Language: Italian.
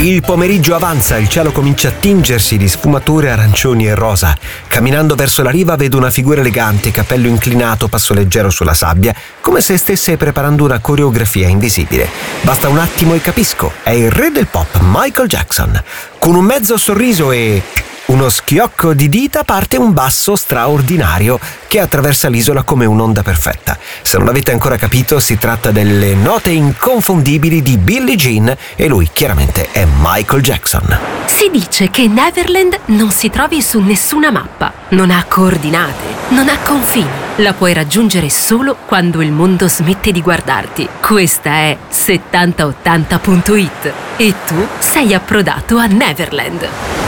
Il pomeriggio avanza, il cielo comincia a tingersi di sfumature arancioni e rosa. Camminando verso la riva vedo una figura elegante, cappello inclinato, passo leggero sulla sabbia, come se stesse preparando una coreografia invisibile. Basta un attimo e capisco, è il re del pop, Michael Jackson. Con un mezzo sorriso e uno schiocco di dita parte un basso straordinario che attraversa l'isola come un'onda perfetta. Se non l'avete ancora capito, si tratta delle note inconfondibili di Billie Jean e lui chiaramente è Michael Jackson. Si dice che Neverland non si trovi su nessuna mappa, non ha coordinate, non ha confini. La puoi raggiungere solo quando il mondo smette di guardarti. Questa è 7080.it e tu sei approdato a Neverland.